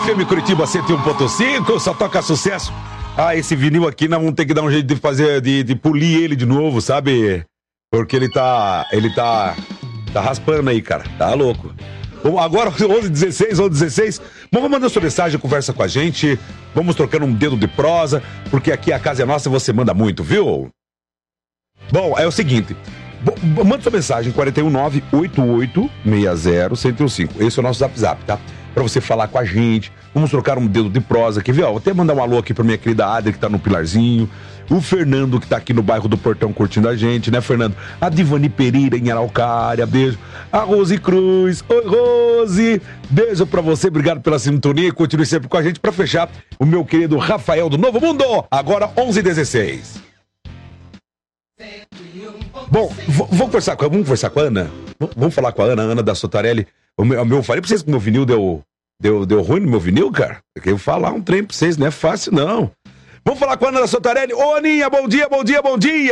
FM Curitiba 101.5, só toca sucesso. Esse vinil aqui nós vamos ter que dar um jeito de fazer, de polir ele de novo, sabe? Porque ele tá raspando aí, cara. Tá louco. Bom, agora 11h16. Vamos mandar sua mensagem, conversa com a gente. Vamos trocando um dedo de prosa, porque aqui a casa é nossa e você manda muito, viu? Bom, é o seguinte. Manda sua mensagem, 419-8860-1015. Esse é o nosso zap, tá? Pra você falar com a gente. Vamos trocar um dedo de prosa aqui, viu? Vou até mandar um alô aqui pra minha querida Adri, que tá no Pilarzinho. O Fernando, que tá aqui no bairro do Portão curtindo a gente, né, Fernando? A Divani Pereira em Araucária, beijo. A Rose Cruz, oi, Rose. Beijo pra você, obrigado pela sintonia. Continue sempre com a gente pra fechar o meu querido Rafael do Novo Mundo. Agora 11h16. Bom, vamos conversar com a Ana? Vamos falar com a Ana da Sotarelli. Eu falei pra vocês que meu vinil deu ruim no meu vinil, cara. Eu quero falar um trem pra vocês, não é fácil, não. Vamos falar com a Ana da Sotarelli. Ô, Aninha, bom dia! Bom dia,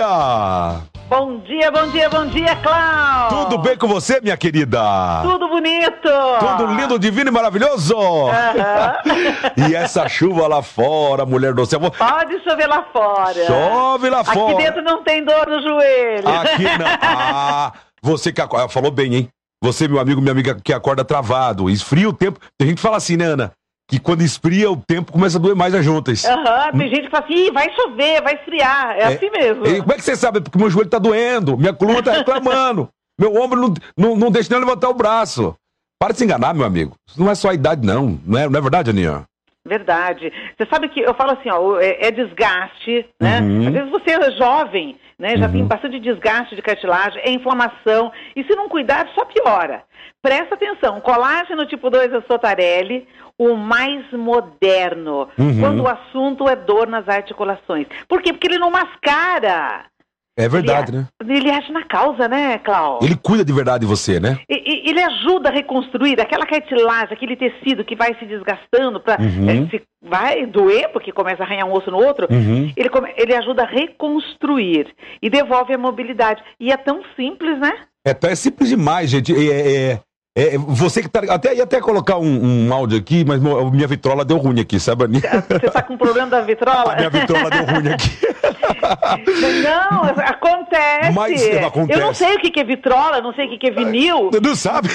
Cláudio! Tudo bem com você, minha querida? Tudo bonito! Tudo lindo, divino e maravilhoso! E essa chuva lá fora, mulher do céu... Pode chover lá fora! Chove lá fora! Aqui dentro não tem dor no joelho! Aqui não! Você que acorda... Falou bem, hein? Você, meu amigo, minha amiga, que acorda travado, esfria o tempo... Tem gente que fala assim, né, Ana? Que quando esfria, o tempo começa a doer mais as juntas. Tem gente que fala assim, vai chover, vai esfriar. É assim mesmo. Como é que você sabe? Porque meu joelho tá doendo, minha coluna tá reclamando, meu ombro não deixa nem levantar o braço. Para de se enganar, meu amigo. Isso não é só a idade, não. Não é verdade, Aninha? Verdade. Você sabe que eu falo assim, ó, é desgaste, né? Às vezes você é jovem, né? Já tem bastante desgaste de cartilagem, é inflamação. E se não cuidar, só piora. Presta atenção, colágeno tipo 2 da Sotarelli, o mais moderno, quando o assunto é dor nas articulações. Por quê? Porque ele não mascara. É verdade, né? Ele age na causa, né, Cláudio? Ele cuida de verdade de você, né? Ele ajuda a reconstruir aquela cartilagem, aquele tecido que vai se desgastando, vai doer, porque começa a arranhar um osso no outro. Ele ajuda a reconstruir e devolve a mobilidade. E é tão simples, né? É simples demais, gente. Você que tá... Ia até colocar um áudio aqui, mas minha vitrola deu ruim aqui, sabe, Aninha? Você tá com problema da vitrola? A minha vitrola deu ruim aqui. Não, acontece. Mas acontece. Eu não sei o que é vitrola, não sei o que é vinil. Não sabe?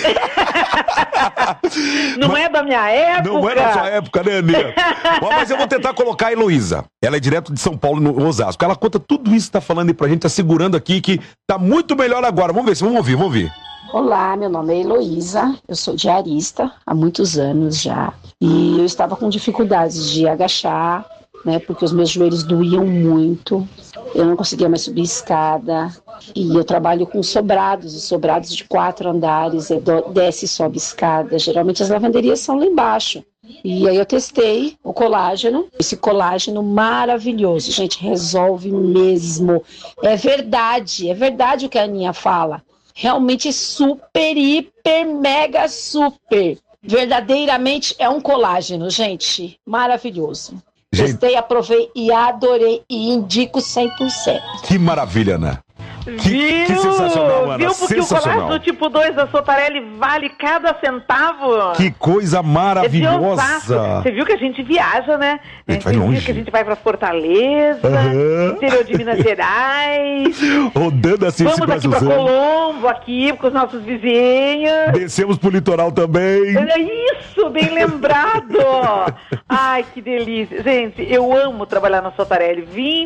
Não é da minha época. Não é da sua época, né, Aninha? Mas eu vou tentar colocar a Heloísa. Ela é direto de São Paulo, no Osasco. Ela conta tudo isso que tá falando aí pra gente, tá segurando aqui, que tá muito melhor agora. Vamos ouvir. Olá, meu nome é Heloísa, eu sou diarista há muitos anos já e eu estava com dificuldades de agachar, né, porque os meus joelhos doíam muito, eu não conseguia mais subir escada e eu trabalho com sobrados de 4 andares, desce e sobe escada, geralmente as lavanderias são lá embaixo. E aí eu testei o colágeno, esse colágeno maravilhoso, gente, resolve mesmo, é verdade o que a Aninha fala. Realmente super, hiper, mega, super. Verdadeiramente é um colágeno, gente. Maravilhoso. Testei, aprovei e adorei e indico 100%. Que maravilha, Ana. Que sensacional, Ana. Viu? Porque o colágeno tipo 2 da Sotarelli vale cada centavo. Que coisa maravilhosa. Você viu que a gente viaja, né? A gente vai longe. Viu que a gente vai pra Fortaleza, interior de Minas Gerais. Rodando assim esse Brasil. Vamos aqui pra Colombo, aqui com os nossos vizinhos. Descemos pro litoral também. É isso, bem lembrado. Ai, que delícia. Gente, eu amo trabalhar na Sotarelli.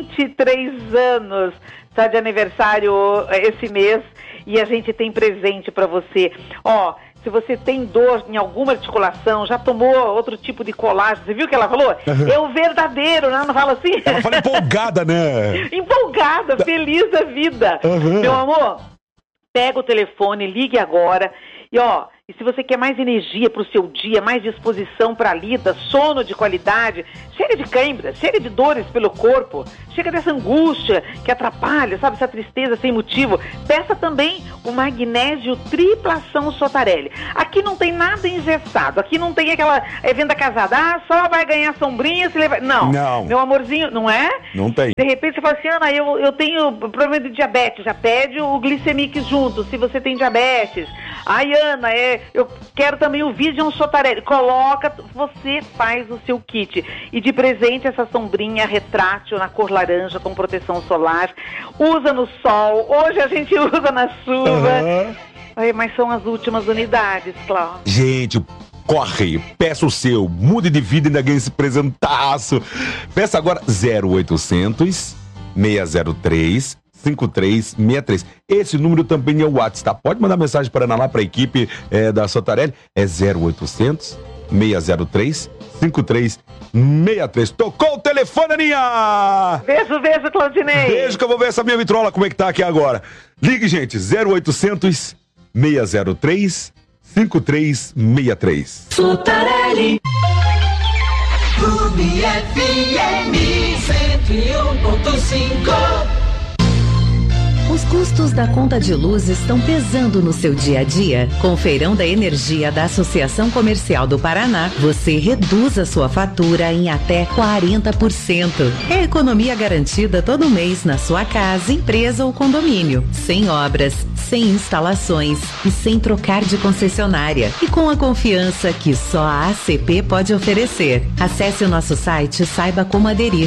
23 anos. Está de aniversário esse mês e a gente tem presente para você. Ó, se você tem dor em alguma articulação, já tomou outro tipo de colágeno, você viu o que ela falou? É o verdadeiro, né? Não fala assim? Ela fala empolgada, né? Empolgada, feliz da vida. Meu amor, pega o telefone, ligue agora e ó... E se você quer mais energia para o seu dia, mais disposição para a lida, sono de qualidade, chega de cãibra, chega de dores pelo corpo, chega dessa angústia que atrapalha, sabe, essa tristeza sem motivo. Peça também o magnésio triplação Sotarelli. Aqui não tem nada engessado, aqui não tem aquela venda casada, só vai ganhar sombrinha se levar... Não, meu amorzinho, não é? Não tem. De repente você fala assim, Ana, eu tenho problema de diabetes, já pede o glicemic junto, se você tem diabetes. Ai, Ana, eu quero também o Vision Sotarelli. Coloca, você faz o seu kit. E de presente essa sombrinha retrátil na cor laranja com proteção solar. Usa no sol, hoje a gente usa na chuva. Ai, mas são as últimas unidades, Cláudio. Gente, corre, peça o seu, mude de vida e ainda ganhe esse presentaço. Peça agora 0800 603 5363. Esse número também é o WhatsApp, tá? Pode mandar mensagem para Ana lá, para a equipe da Sotarelli. É 0800 603 5363. Tocou o telefone, Aninha! Beijo, Claudinei. Beijo, que eu vou ver essa minha vitrola como é que tá aqui agora. Ligue, gente, 0800 603 5363. Sotarelli Clube FM 101.5. Os custos da conta de luz estão pesando no seu dia a dia? Com o Feirão da Energia da Associação Comercial do Paraná, você reduz a sua fatura em até 40%. É economia garantida todo mês na sua casa, empresa ou condomínio. Sem obras, sem instalações e sem trocar de concessionária. E com a confiança que só a ACP pode oferecer. Acesse o nosso site e saiba como aderir.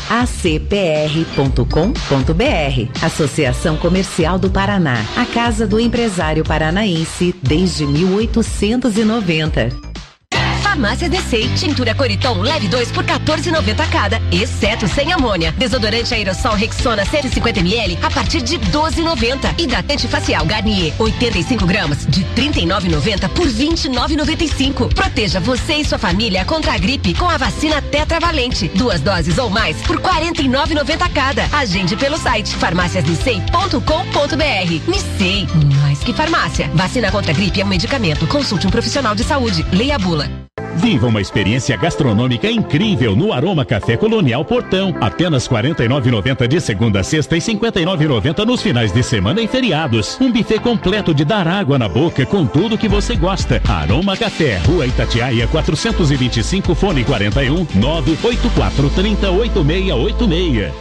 acpr.com.br. Associação Comercial do Paraná, a casa do empresário paranaense desde 1890. Farmácia DC, tintura Coriton, leve 2 por R$14,90 cada, exceto sem amônia. Desodorante aerossol Rexona 150ml a partir de R$12,90. Hidratante facial Garnier, 85 gramas, de R$39,90 por R$29,95. Proteja você e sua família contra a gripe com a vacina tetravalente. 2 doses ou mais por R$49,90 cada. Agende pelo site farmáciasnicei.com.br. Nicei, mais que farmácia. Vacina contra a gripe é um medicamento. Consulte um profissional de saúde. Leia a bula. Viva uma experiência gastronômica incrível no Aroma Café Colonial Portão. Apenas R$ 49,90 de segunda a sexta e R$ 59,90 nos finais de semana e feriados. Um buffet completo de dar água na boca com tudo que você gosta. Aroma Café, Rua Itatiaia 425, fone 41 984 30 8686.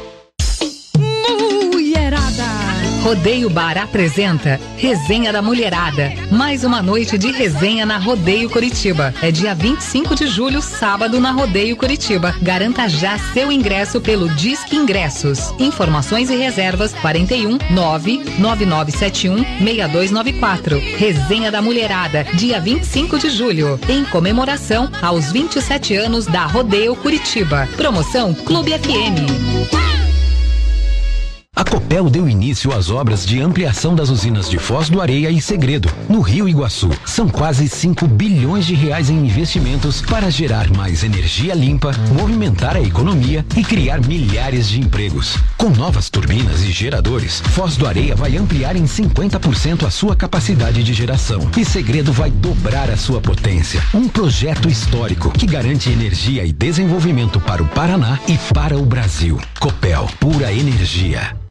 Rodeio Bar apresenta Resenha da Mulherada. Mais uma noite de resenha na Rodeio Curitiba. É dia 25 de julho, sábado, na Rodeio Curitiba. Garanta já seu ingresso pelo Disque Ingressos. Informações e reservas 41 99971 6294. Resenha da Mulherada, dia 25 de julho, em comemoração aos 27 anos da Rodeio Curitiba. Promoção Clube FM. A Copel deu início às obras de ampliação das usinas de Foz do Areia e Segredo, no Rio Iguaçu. São quase 5 bilhões de reais em investimentos para gerar mais energia limpa, movimentar a economia e criar milhares de empregos. Com novas turbinas e geradores, Foz do Areia vai ampliar em 50% a sua capacidade de geração e Segredo vai dobrar a sua potência. Um projeto histórico que garante energia e desenvolvimento para o Paraná e para o Brasil. Copel, pura energia.